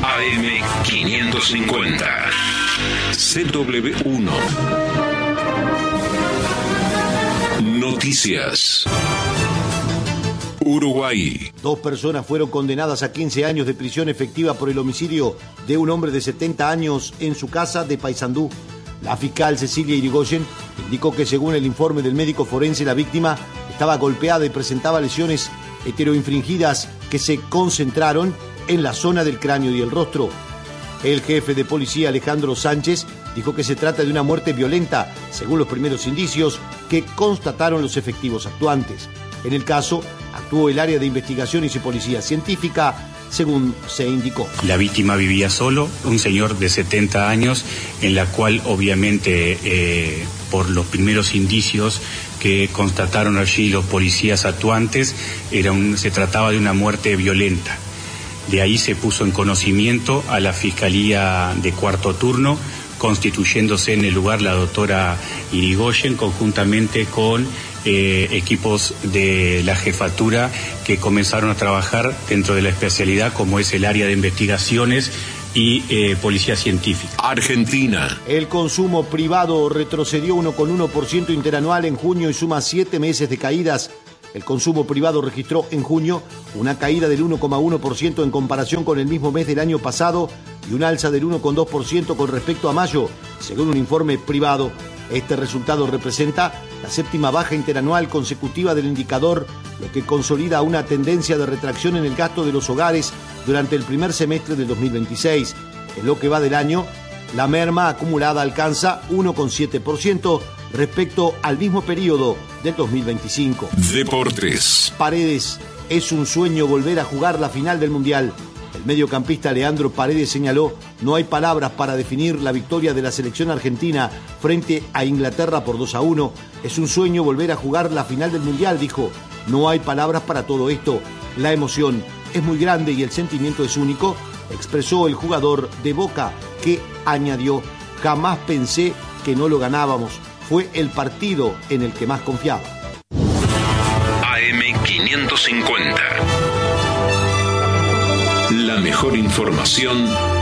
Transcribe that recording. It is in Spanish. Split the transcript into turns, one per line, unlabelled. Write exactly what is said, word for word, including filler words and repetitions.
A M quinientos cincuenta. C W uno. Noticias. Uruguay.
Dos personas fueron condenadas a quince años de prisión efectiva por el homicidio de un hombre de setenta años en su casa de Paysandú. La fiscal Cecilia Irigoyen indicó que según el informe del médico forense, la víctima estaba golpeada y presentaba lesiones heteroinfringidas que se concentraron en la zona del cráneo y el rostro. El jefe de policía, Alejandro Sánchez, dijo que se trata de una muerte violenta, según los primeros indicios que constataron los efectivos actuantes. En el caso, actuó el área de investigaciones y policía científica, según se indicó.
La víctima vivía solo, un señor de setenta años, en la cual obviamente eh, por los primeros indicios que constataron allí los policías actuantes, era un, se trataba de una muerte violenta. De ahí se puso en conocimiento a la Fiscalía de Cuarto Turno, constituyéndose en el lugar la doctora Irigoyen, conjuntamente con eh, equipos de la jefatura que comenzaron a trabajar dentro de la especialidad, como es el área de investigaciones y eh, policía científica.
Argentina.
El consumo privado retrocedió uno coma uno por ciento interanual en junio y suma siete meses de caídas. El consumo privado registró en junio una caída del uno coma uno por ciento en comparación con el mismo mes del año pasado y un alza del uno coma dos por ciento con respecto a mayo, según un informe privado. Este resultado representa la séptima baja interanual consecutiva del indicador, lo que consolida una tendencia de retracción en el gasto de los hogares durante el primer semestre del dos mil veintiséis. En lo que va del año, la merma acumulada alcanza uno coma siete por ciento respecto al mismo periodo del dos mil veinticinco.
Deportes.
Paredes, es un sueño volver a jugar la final del Mundial. El mediocampista Leandro Paredes señaló: no hay palabras para definir la victoria de la selección argentina frente a Inglaterra por dos a uno. Es un sueño volver a jugar la final del Mundial, dijo. No hay palabras para todo esto. La emoción es muy grande y el sentimiento es único, expresó el jugador de Boca, que añadió: jamás pensé que no lo ganábamos. Fue el partido en el que más confiaba.
A M quinientos cincuenta. La mejor información